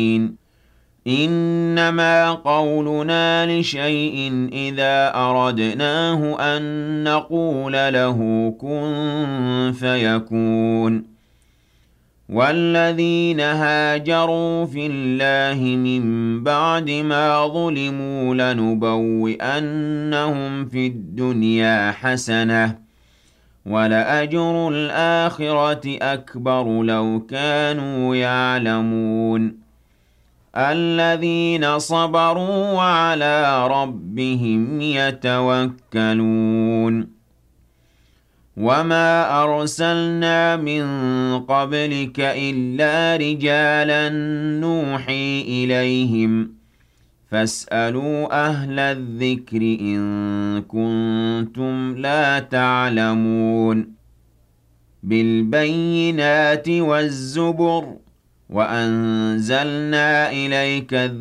إنما قولنا لشيء إذا أردناه أن نقول له كن فيكون والذين هاجروا في الله من بعد ما ظلموا لنبوئنهم في الدنيا حسنة ولأجر الآخرة أكبر لو كانوا يعلمون الذين صبروا وعلى ربهم يتوكلون وما أرسلنا من قبلك إلا رجالا نوحي إليهم فاسألوا أهل الذكر إن كنتم لا تعلمون بالبينات والزبر وأنزلنا إليك الذكر